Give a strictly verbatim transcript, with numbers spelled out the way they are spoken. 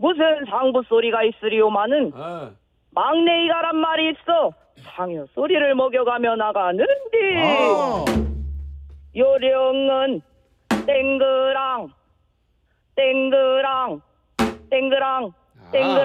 무슨 상부 소리가 있으리오마는 어. 막내이가란 말이 있어. 상여 소리를 먹여가며 나가는데 아. 요령은 땡그랑 땡그랑 땡그랑 땡그랑